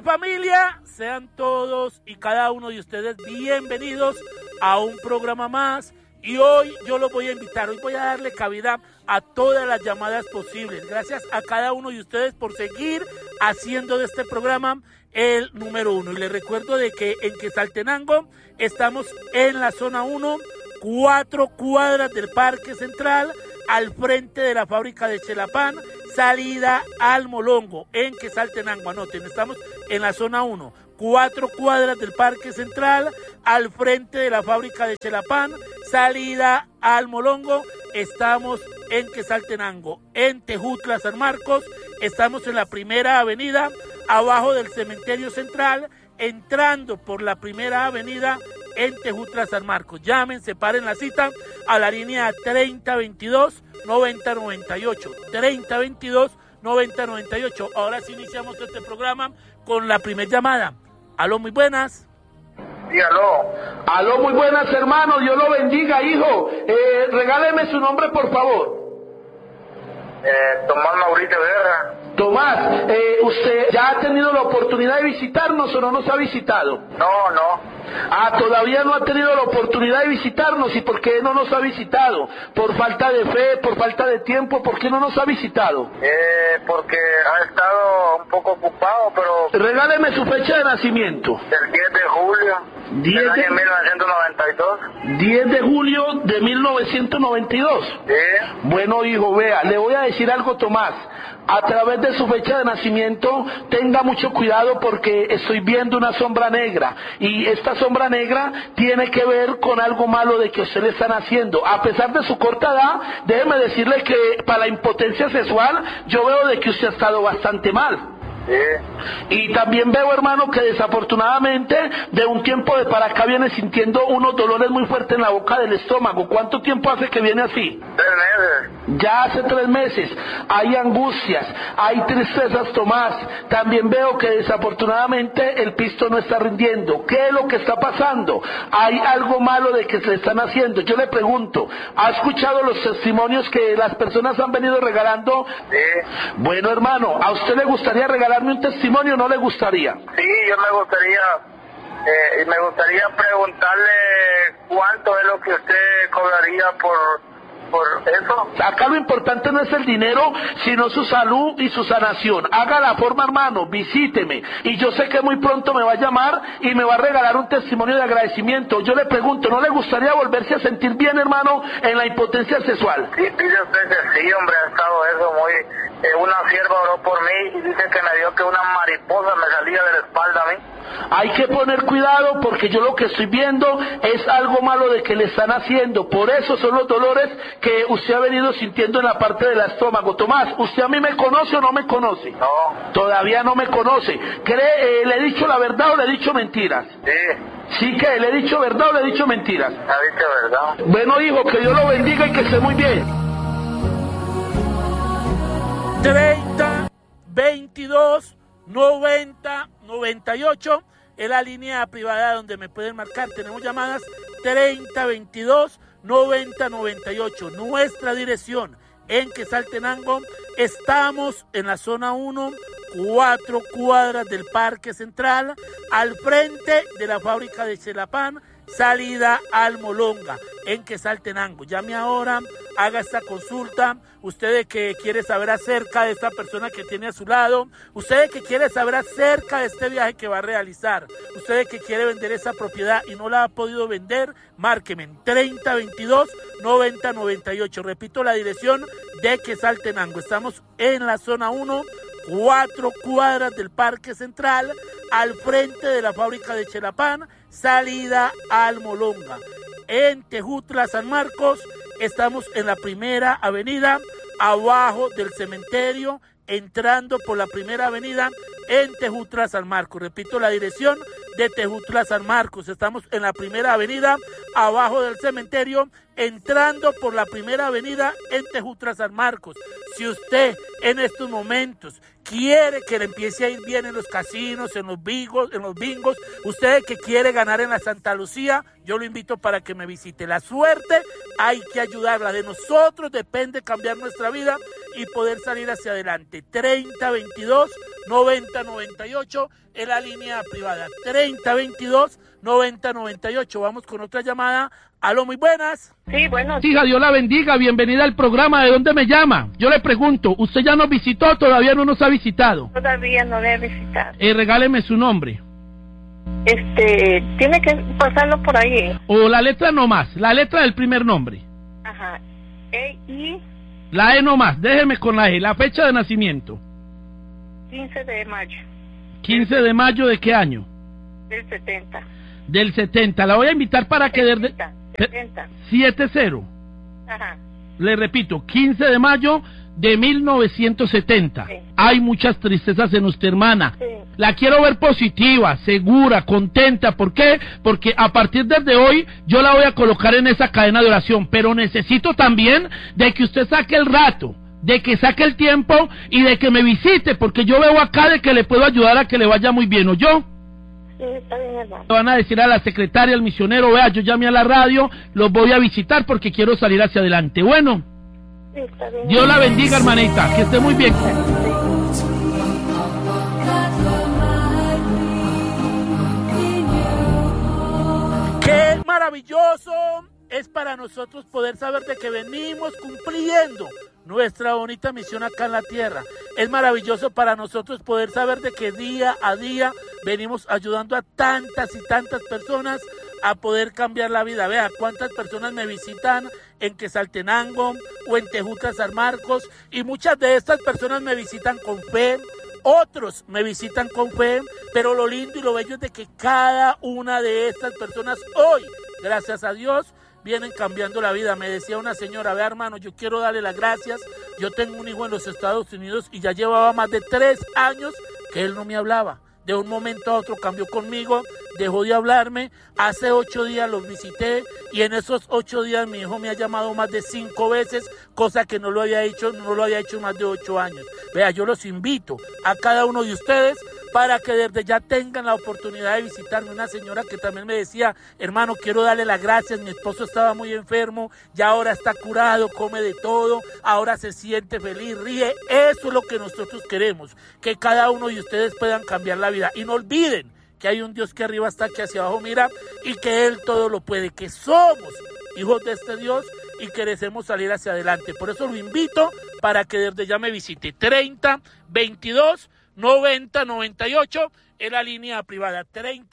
familia, sean todos y cada uno de ustedes bienvenidos a un programa más. Y hoy yo los voy a invitar, hoy voy a darle cabida a todas las llamadas posibles. Gracias a cada uno de ustedes por seguir haciendo de este programa el número 1. Y les recuerdo de que en Quetzaltenango estamos en la zona 1, 4 cuadras del Parque Central, al frente de la fábrica de Chelapán, salida al Molongo, en Quetzaltenango. Anoten, estamos en la zona 1, 4 cuadras del Parque Central, al frente de la fábrica de Chelapán, salida al Molongo. Estamos en Quetzaltenango. En Tejutla, San Marcos, estamos en la primera avenida, abajo del cementerio central, entrando por la primera avenida en Tejutla, San Marcos. Llamen, separen la cita a la línea 3022-9098. 3022-9098. Ahora sí iniciamos este programa con la primera llamada. Aló, muy buenas. Sí, aló. Aló, muy buenas, hermano. Dios lo bendiga, hijo. Regáleme su nombre, por favor. Tomás Mauricio Guerra. Tomás, ¿usted ya ha tenido la oportunidad de visitarnos o no nos ha visitado? No. Ah, todavía no ha tenido la oportunidad de visitarnos. ¿Y por qué no nos ha visitado? ¿Por falta de fe, por falta de tiempo? ¿Por qué no nos ha visitado? Porque ha estado un poco ocupado, pero... Regáleme su fecha de nacimiento. El 10 de julio del año 1992. 10 de julio de 1992. Sí. Bueno, hijo, vea, le voy a decir algo, Tomás. A través de su fecha de nacimiento, tenga mucho cuidado porque estoy viendo una sombra negra. Y esta sombra negra tiene que ver con algo malo de que usted le están haciendo. A pesar de su corta edad, déjeme decirle que para la impotencia sexual, yo veo de que usted ha estado bastante mal. Sí. Y también veo, hermano, que desafortunadamente de un tiempo de para acá viene sintiendo unos dolores muy fuertes en la boca del estómago. ¿Cuánto tiempo hace que viene así? 3 meses. Ya hace 3 meses. Hay angustias, hay tristezas, Tomás. También veo que desafortunadamente el pisto no está rindiendo. ¿Qué es lo que está pasando? Hay algo malo de que se le están haciendo. Yo le pregunto, ¿ha escuchado los testimonios que las personas han venido regalando? Sí. Bueno, hermano, ¿a usted le gustaría regalarme un testimonio o no le gustaría? Sí, yo me gustaría preguntarle cuánto es lo que usted cobraría por eso. Acá lo importante no es el dinero, sino su salud y su sanación. Haga la forma, hermano, visíteme. Y yo sé que muy pronto me va a llamar y me va a regalar un testimonio de agradecimiento. Yo le pregunto, ¿no le gustaría volverse a sentir bien, hermano, en la impotencia sexual? Sí, dice usted que sí, hombre, ha estado eso muy... una sierva oró por mí y dice que me dio que una mariposa me salía de la espalda a mí. Hay que poner cuidado porque yo lo que estoy viendo es algo malo de que le están haciendo. Por eso son los dolores que usted ha venido sintiendo en la parte del estómago. Tomás, ¿usted a mí me conoce o no me conoce? No. Todavía no me conoce. ¿Le he dicho la verdad o le he dicho mentiras? Sí. ¿Sí que le he dicho verdad o le he dicho mentiras? Ha dicho verdad. Bueno, hijo, que Dios lo bendiga y que esté muy bien. 30 22 90 98 es la línea privada donde me pueden marcar. Tenemos llamadas 30 22 90 98. Nuestra dirección en Quetzaltenango, estamos en la zona 1, 4 cuadras del Parque Central, al frente de la fábrica de Chelapán, salida al Molonga, en Quetzaltenango. Llame ahora, haga esta consulta. Usted que quiere saber acerca de esta persona que tiene a su lado, usted que quiere saber acerca de este viaje que va a realizar, usted que quiere vender esa propiedad y no la ha podido vender, márqueme en 3022-9098. Repito la dirección de Quetzaltenango. Estamos en la zona 1, 4 cuadras del Parque Central, al frente de la fábrica de Chelapán, salida al Molonga. En Tejutla, San Marcos, estamos en la primera avenida, abajo del cementerio, entrando por la primera avenida en Tejutla, San Marcos. Repito la dirección de Tejutla, San Marcos. Estamos en la primera avenida, abajo del cementerio, entrando por la primera avenida en Tejutla, San Marcos. Si usted en estos momentos quiere que le empiece a ir bien en los casinos, en los bingos, usted que quiere ganar en la Santa Lucía, yo lo invito para que me visite. La suerte hay que ayudarla, de nosotros depende cambiar nuestra vida y poder salir hacia adelante. 3022-9098 es la línea privada. 3022-9098. Vamos con otra llamada. Aló, muy buenas. Sí, bueno. Hija, Dios la bendiga, bienvenida al programa. ¿De dónde me llama? Yo le pregunto, ¿usted ya nos visitó o todavía no nos ha visitado? Todavía no le he visitado. Regáleme su nombre. Tiene que pasarlo por ahí. O la letra nomás, la letra del primer nombre. Ajá. E-I. La E nomás, déjeme con la E. La fecha de nacimiento. 15 de mayo. 15 de mayo ¿de qué año? Del 70. Del 70. La voy a invitar para que... 70. 70. Ajá. Le repito, 15 de mayo de 1970. Sí. Hay muchas tristezas en usted, hermana. Sí. La quiero ver positiva, segura, contenta. ¿Por qué? Porque a partir de hoy yo la voy a colocar en esa cadena de oración. Pero necesito también de que usted saque el rato, de que saque el tiempo y de que me visite, porque yo veo acá de que le puedo ayudar a que le vaya muy bien, ¿o yo? Sí, está bien, hermano. Le van a decir a la secretaria, al misionero, vea, yo llamé a la radio, los voy a visitar porque quiero salir hacia adelante. Bueno, Sí, está bien. Dios la bendiga, hermanita, que esté muy bien. ¡Qué maravilloso es para nosotros poder saber de que venimos cumpliendo nuestra bonita misión acá en la tierra! Es maravilloso para nosotros poder saber de que día a día venimos ayudando a tantas y tantas personas a poder cambiar la vida. Vea cuántas personas me visitan en Quetzaltenango o en Tejuta San Marcos, y muchas de estas personas me visitan con fe, otros me visitan con fe, pero lo lindo y lo bello es de que cada una de estas personas hoy, gracias a Dios, vienen cambiando la vida. Me decía una señora, vea hermano, yo quiero darle las gracias, yo tengo un hijo en los Estados Unidos y ya llevaba más de 3 años que él no me hablaba. De un momento a otro cambió conmigo, dejó de hablarme. Hace 8 días los visité y en esos 8 días mi hijo me ha llamado más de 5 veces, cosa que no lo había hecho más de 8 años. Vea, yo los invito a cada uno de ustedes para que desde ya tengan la oportunidad de visitarme. Una señora que también me decía, hermano, quiero darle las gracias, mi esposo estaba muy enfermo, ya ahora está curado, come de todo, ahora se siente feliz, ríe. Eso es lo que nosotros queremos, que cada uno de ustedes puedan cambiar la vida. Y no olviden que hay un Dios que arriba está, que hacia abajo mira, y que Él todo lo puede, que somos hijos de este Dios y queremos salir hacia adelante. Por eso lo invito para que desde ya me visite. 3022-9098 es la línea privada.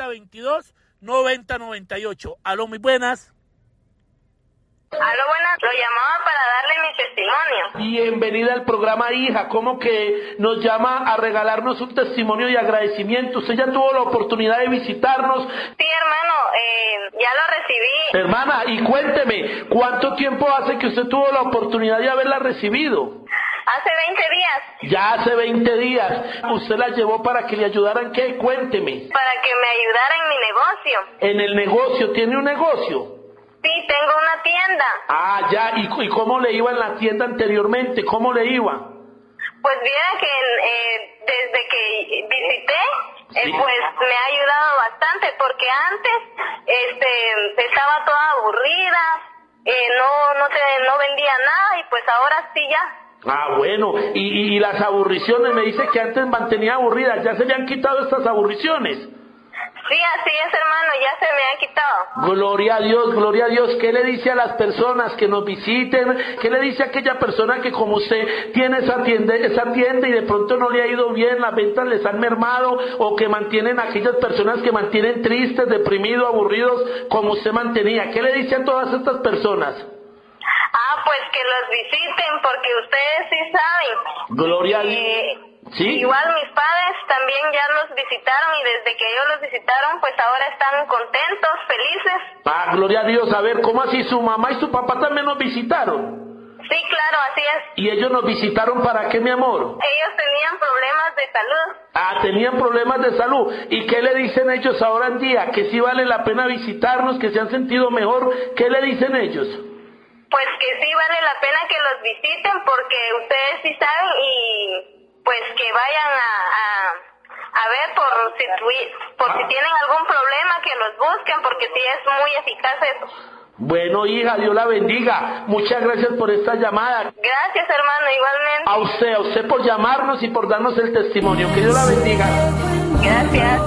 3022-9098. Aló, muy buenas. Aló, buenas. Lo llamaba para darle mi testimonio. Bienvenida al programa, hija. ¿Cómo que nos llama a regalarnos un testimonio de agradecimiento? Usted ya tuvo la oportunidad de visitarnos. Sí, hermano, ya lo recibí. Hermana, y cuénteme, ¿cuánto tiempo hace que usted tuvo la oportunidad de haberla recibido? Hace 20 días. Ya hace 20 días. ¿Usted la llevó para que le ayudaran qué? Cuénteme. Para que me ayudara en mi negocio. En el negocio, ¿tiene un negocio? Sí, tengo una tienda. Ah, ya, ¿y cómo le iba en la tienda anteriormente? ¿Cómo le iba? Pues viera que desde que visité, Sí. pues me ha ayudado bastante, porque antes estaba toda aburrida, no vendía nada, y pues ahora sí ya. Ah, bueno, y las aburriciones, me dice que antes mantenía aburridas, ¿ya se le han quitado estas aburriciones? Sí, así es, hermano, ya se me ha quitado. Gloria a Dios, gloria a Dios. ¿Qué le dice a las personas que nos visiten? ¿Qué le dice a aquella persona que como usted tiene esa tienda y de pronto no le ha ido bien, las ventas les han mermado, o que mantienen a aquellas personas que mantienen tristes, deprimidos, aburridos, como usted mantenía? ¿Qué le dice a todas estas personas? Pues que los visiten, porque ustedes sí saben. Gloria a Dios. ¿Sí? Igual mis padres también ya los visitaron, y desde que ellos los visitaron, pues ahora están contentos, felices. Ah, gloria a Dios. A ver, ¿cómo así? ¿Su mamá y su papá también nos visitaron? Sí, claro, así es. ¿Y ellos nos visitaron para qué, mi amor? Ellos tenían problemas de salud. Ah, tenían problemas de salud. ¿Y qué le dicen ellos ahora en día? Que sí vale la pena visitarnos, que se han sentido mejor. ¿Qué le dicen ellos? Pues que sí vale la pena que los visiten, porque ustedes sí saben, y pues que vayan a ver por si tienen algún problema, que los busquen, porque sí es muy eficaz eso. Bueno, hija, Dios la bendiga. Muchas gracias por esta llamada. Gracias, hermano, igualmente. A usted por llamarnos y por darnos el testimonio. Que Dios la bendiga. Gracias.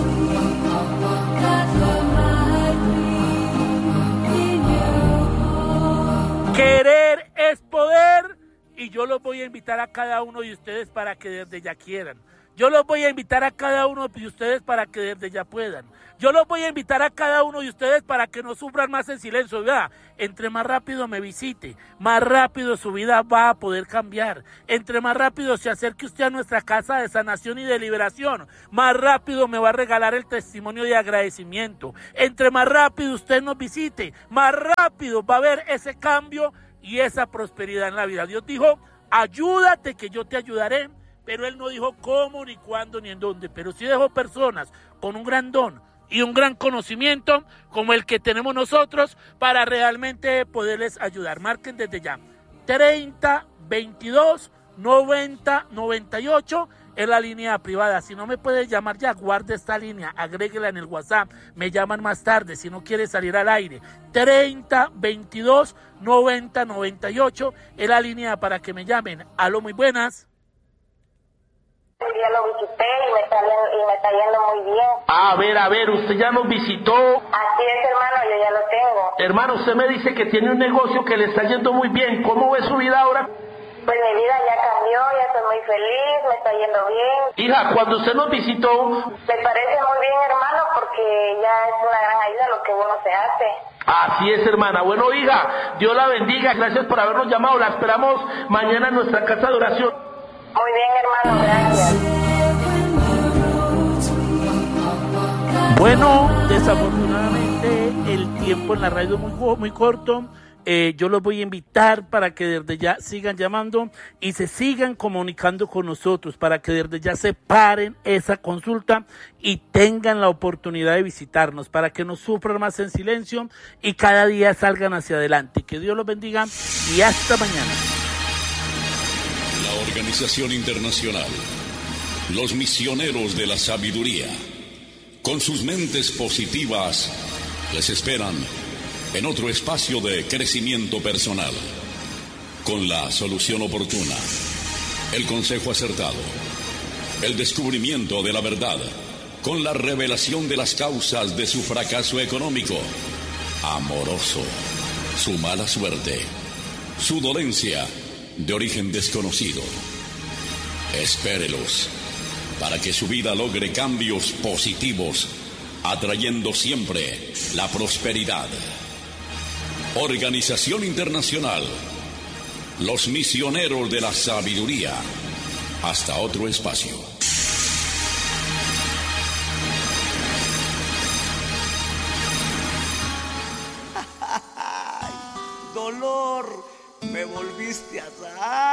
Querer es poder, y yo los voy a invitar a cada uno de ustedes para que desde ya quieran. Yo los voy a invitar a cada uno de ustedes para que desde ya puedan. Yo los voy a invitar a cada uno de ustedes para que no sufran más en silencio. Vea, entre más rápido me visite, más rápido su vida va a poder cambiar. Entre más rápido se acerque usted a nuestra casa de sanación y de liberación, más rápido me va a regalar el testimonio de agradecimiento. Entre más rápido usted nos visite, más rápido va a haber ese cambio y esa prosperidad en la vida. Dios dijo, ayúdate que yo te ayudaré. Pero Él no dijo cómo, ni cuándo, ni en dónde. Pero sí dejó personas con un gran don y un gran conocimiento como el que tenemos nosotros para realmente poderles ayudar. Marquen desde ya. 30 22 90 98 es la línea privada. Si no me puedes llamar ya, guarde esta línea, agréguela en el WhatsApp. Me llaman más tarde si no quiere salir al aire. 30 22 90 98 es la línea para que me llamen. Aló, muy buenas. Ya lo visité y me está yendo muy bien. A ver, usted ya nos visitó. Así es, hermano, yo ya lo tengo. Hermano, usted me dice que tiene un negocio que le está yendo muy bien. ¿Cómo ve su vida ahora? Pues mi vida ya cambió, ya estoy muy feliz, me está yendo bien. Hija, cuando usted nos visitó... Me parece muy bien, hermano, porque ya es una gran ayuda lo que uno se hace. Así es, hermana. Bueno, hija, Dios la bendiga. Gracias por habernos llamado. La esperamos mañana en nuestra casa de oración. Muy bien, hermano, gracias. Bueno, desafortunadamente el tiempo en la radio es muy corto. Yo los voy a invitar para que desde ya sigan llamando y se sigan comunicando con nosotros, para que desde ya separen esa consulta y tengan la oportunidad de visitarnos, para que no sufran más en silencio y cada día salgan hacia adelante. Que Dios los bendiga y hasta mañana. La Organización Internacional, los misioneros de la sabiduría, con sus mentes positivas, les esperan en otro espacio de crecimiento personal, con la solución oportuna, el consejo acertado, el descubrimiento de la verdad, con la revelación de las causas de su fracaso económico, amoroso, su mala suerte, su dolencia de origen desconocido. Espérelos para que su vida logre cambios positivos, atrayendo siempre la prosperidad. Organización Internacional, los misioneros de la sabiduría. Hasta otro espacio. Dolor, me volviste a dar.